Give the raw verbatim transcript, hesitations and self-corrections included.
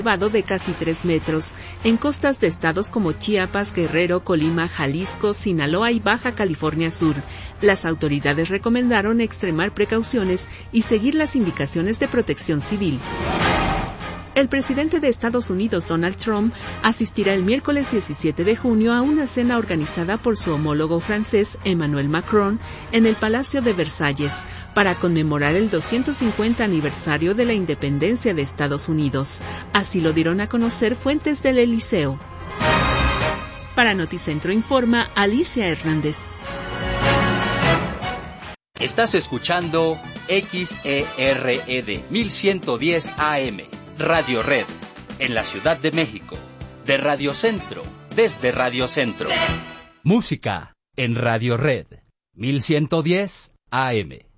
elevado de casi tres metros, en costas de estados como Chiapas, Guerrero, Colima, Jalisco, Sinaloa y Baja California Sur. Las autoridades recomendaron extremar precauciones y seguir las indicaciones de protección civil. El presidente de Estados Unidos, Donald Trump, asistirá el miércoles diecisiete de junio a una cena organizada por su homólogo francés, Emmanuel Macron, en el Palacio de Versalles, para conmemorar el doscientos cincuenta aniversario de la independencia de Estados Unidos. Así lo dieron a conocer fuentes del Eliseo. Para Noticentro Informa, Alicia Hernández. Estás escuchando X E R E D mil ciento diez A M. Radio Red, en la Ciudad de México, de Radio Centro, desde Radio Centro. Música en Radio Red, mil ciento diez A M.